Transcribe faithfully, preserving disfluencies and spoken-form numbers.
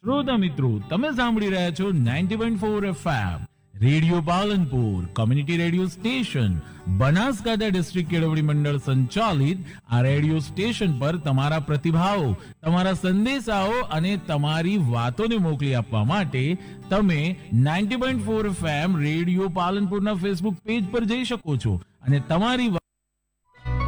શ્રોતા મિત્રો, તમે સાંભળી રહ્યા છો ninety point four FM radio Palanpur, community radio station, Banaskantha district કેળવણી મંડળ સંચાલિત આ રેડિયો સ્ટેશન પર તમારા પ્રતિભાવો, તમારા સંદેશાઓ અને તમારી વાતોને મોકલી આપવા માટે તમે ninety point four FM radio પાલનપુરના Facebook page પર જઈ શકો છો અને તમારી